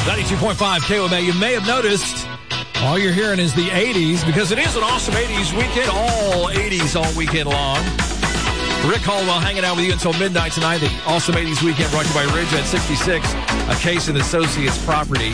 92.5 KOMA. You may have noticed all you're hearing is the 80s because it is an awesome 80s weekend. All 80s all weekend long. Rick Caldwell hanging out with you until midnight tonight. The awesome 80s weekend brought to you by Ridge at 66, a Case and Associates property.